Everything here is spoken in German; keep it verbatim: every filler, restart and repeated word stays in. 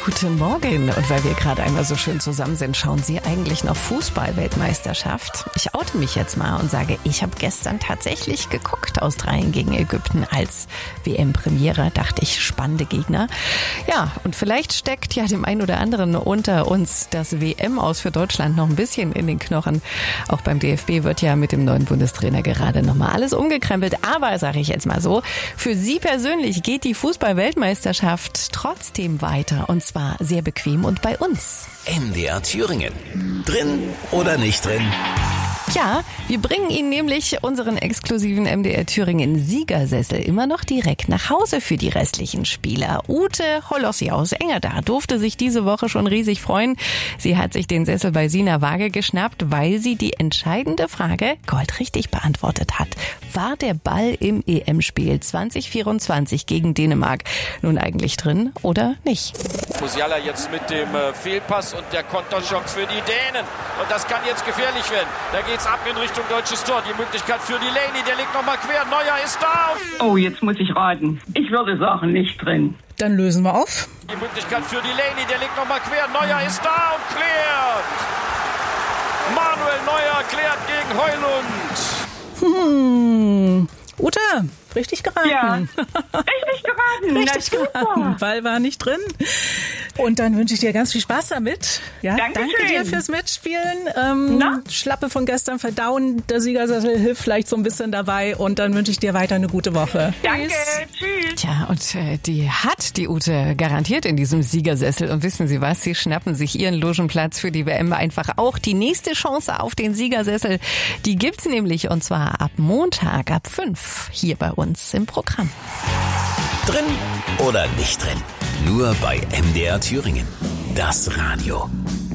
Guten Morgen. Und weil wir gerade einmal so schön zusammen sind, schauen Sie eigentlich noch Fußball-Weltmeisterschaft? Ich oute mich jetzt mal und sage, ich habe gestern tatsächlich geguckt, Australien gegen Ägypten als W M-Premiere. Dachte ich, spannende Gegner. Ja, und vielleicht steckt ja dem einen oder anderen unter uns das W M-Aus für Deutschland noch ein bisschen in den Knochen. Auch beim D F B wird ja mit dem neuen Bundestrainer gerade nochmal alles umgekrempelt. Aber, sage ich jetzt mal so, für Sie persönlich geht die Fußball-Weltmeisterschaft trotzdem weiter. Und zwar sehr bequem und bei uns. M D R Thüringen. Drin oder nicht drin? Ja, wir bringen Ihnen nämlich unseren exklusiven M D R Thüringen Siegersessel immer noch direkt nach Hause für die restlichen Spieler. Ute Holossi aus Engerda durfte sich diese Woche schon riesig freuen. Sie hat sich den Sessel bei Sina Waage geschnappt, weil sie die entscheidende Frage goldrichtig beantwortet hat. War der Ball im E M-Spiel zwanzig vierundzwanzig gegen Dänemark nun eigentlich drin oder nicht? Musiala jetzt mit dem äh, Fehlpass und der Konterchance für die Dänen. Und das kann jetzt gefährlich werden. Da geht's ab in Richtung deutsches Tor. Die Möglichkeit für Delaney, der legt nochmal quer. Neuer ist da. Oh, jetzt muss ich raten. Ich würde sagen, nicht drin. Dann lösen wir auf. Die Möglichkeit für Delaney, der legt nochmal quer. Neuer ist da und klärt. Manuel Neuer klärt gegen Heulund. Hm. Ute, richtig geraten. Ja, richtig geraten. Richtig geraten. Ball war nicht drin. Und dann wünsche ich dir ganz viel Spaß damit. Ja, Dankeschön. Danke dir fürs Mitspielen. Ähm, Schlappe von gestern verdauen. Der Siegersessel hilft vielleicht so ein bisschen dabei. Und dann wünsche ich dir weiter eine gute Woche. Danke, tschüss. Tja, und äh, die hat die Ute garantiert in diesem Siegersessel. Und wissen Sie was? Sie schnappen sich ihren Logenplatz für die W M einfach auch. Die nächste Chance auf den Siegersessel, die gibt's nämlich. Und zwar ab Montag, ab fünf, hier bei uns im Programm. Drin oder nicht drin? Nur bei M D R Thüringen. Das Radio.